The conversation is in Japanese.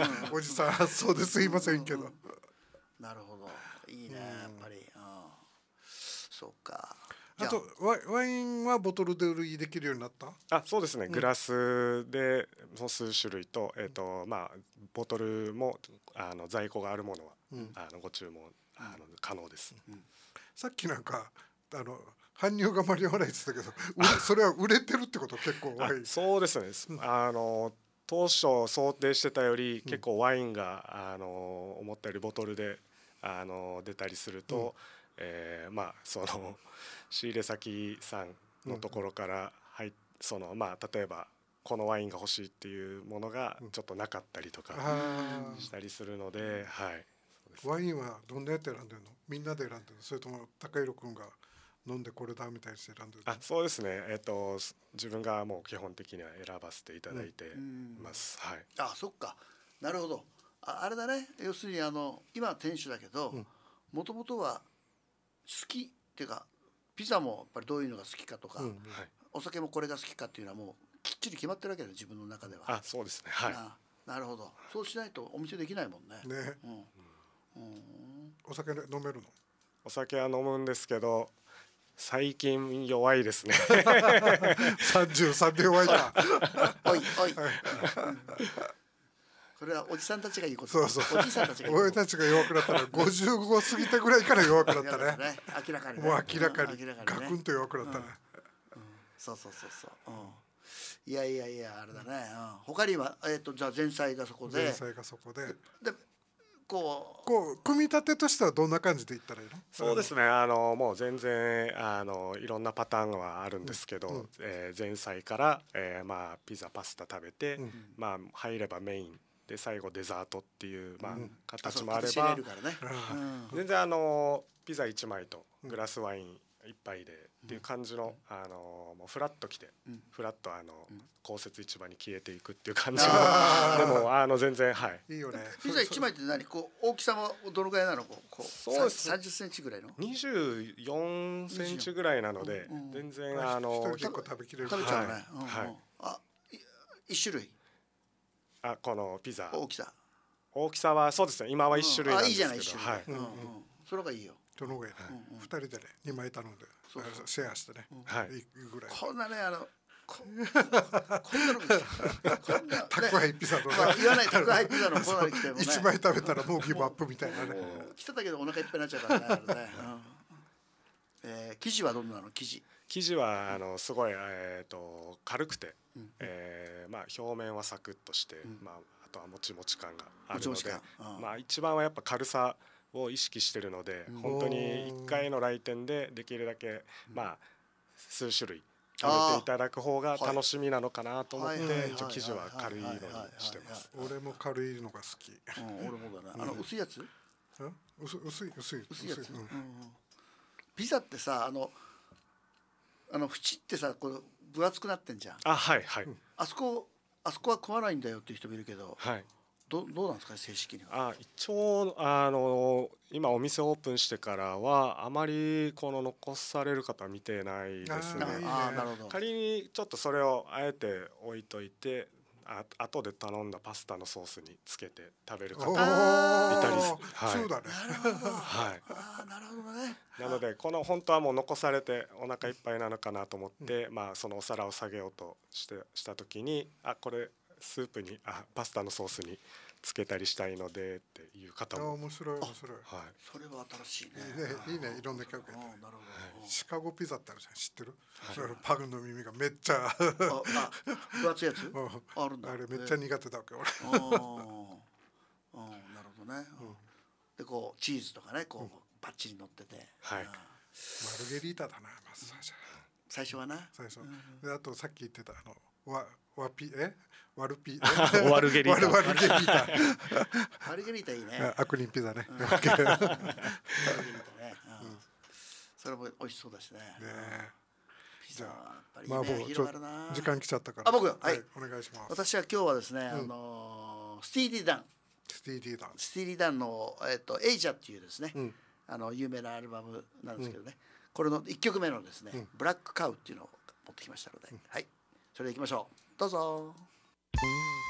おじさん発想ですいませんけど、 なるほど、いいね、やっぱり、そうか。 あとワインはボトルで売りできるようになった？ そうですね、グラスでその数種類と、ボトルも在庫があるものは、ご注文可能です。 さっきなんか搬入が間に合わないって言ってたけど、それは売れてるってこと？結構ワイン。 そうですね、当初想定してたより結構ワインが思ったよりボトルで出たりすると、その仕入れ先さんのところから例えばこのワインが欲しいっていうものがちょっとなかったりとかしたりするので、はい。 ワインはどんなやって選んでるの？みんなで選んでるの？それとも高弘君が飲んでこれだみたいにして選んでるの？ そうですね、自分がもう基本的には選ばせていただいてます、はい。 そっか、なるほど。あれだね、要するに今は店主だけどもともとは好きっていうか、ピザもやっぱりどういうのが好きかとか、お酒もこれが好きかっていうのはもうきっちり決まってるわけだよ、自分の中では。 そうですね、はい。 なるほど。そうしないとお店できないもんね。 ね。お酒飲めるの？ お酒は飲むんですけど最近弱いですね。 33で弱いか。 おいおい。これはおじさんたちが言うこと。 そうそう。 おじさんたちが言うこと。 俺たちが弱くなったら55過ぎたぐらいから弱くなったね。 明らかに。 もう明らかにガクンと弱くなったね。 そう。いやあれだね。他にはじゃあ前菜がそこで。 前菜がそこで。 でこう組み立てとしてはどんな感じでいったらいいの？ そうですね、もう全然いろんなパターンはあるんですけど、前菜から、ピザパスタ食べて、入ればメインで最後デザートっていう、形もあれば、全然ピザ1枚とグラスワイン1杯でっていう感じの、もうフラッと来て、フラッと公設市場に消えていくっていう感じのでも全然いいよね。 ピザ1枚って何？大きさもどのぐらいなの？そうです。30センチぐらいの ？24センチぐらいなので、全然結構食べきれる。 食べちゃうね。1種類。 このピザ大きさはそうですね、今は1種類なんですけど、 いいじゃない、1種類。それがいいよ。 その上ね、2人でね2枚頼んでシェアしてね、いくぐらい。 こんなねこんなの宅配ピザの言わない宅配ピザのコーナーに来てもね 1枚食べたらもうギブアップみたいなね。 来てたけどお腹いっぱいになっちゃうからね。生地はどんなの？生地はすごい軽くて、表面はサクッとして、あとはもちもち感があるので、一番はやっぱ軽さを意識してるので、本当に1回の来店でできるだけ数種類食べていただく方が楽しみなのかなと思って、生地は軽いのにしてます。 俺も軽いのが好き。 俺もだな。薄いやつ？ 薄いやつ。 ピザってさ縁ってさこう分厚くなってんじゃん。 はい。 あそこは食わないんだよっていう人もいるけど。どうなんですかね、正式には。 一応今お店オープンしてからはあまり残される方は見てないですね。 なるほど。 仮にちょっとそれをあえて置いといて、後で頼んだパスタのソースにつけて食べる方もいたりする。 そうだね。 なるほどね。 なので本当はもう残されてお腹いっぱいなのかなと思って、そのお皿を下げようとした時にこれスープにパスタのソースにつけたりしたいのでっていう方も。 面白い。 それは新しいね。 いいね、いろんな曲やって。 なるほど。 シカゴピザってあるじゃん、知ってる？パグの耳がめっちゃ分厚いやつあるんだ。 あれめっちゃ苦手だわけ俺。 なるほどね。でチーズとかねバッチリ乗ってて。 はい。 マルゲリータだな、まず最初はな。 最初で、あとさっき言ってたワルゲリータ。 マルゲリータいいね。 悪人ピザね。 それも美味しそうだしね。ピザやっぱりね、 広がるな。時間来ちゃったから。 僕はいお願いします。 私は今日はですねスティーリー・ダン。スティーリー・ダンのエイジャっていうですね有名なアルバムなんですけどね、これの1曲目のですねブラックカウっていうのを持ってきましたので、はい、それでいきましょう。どうぞ。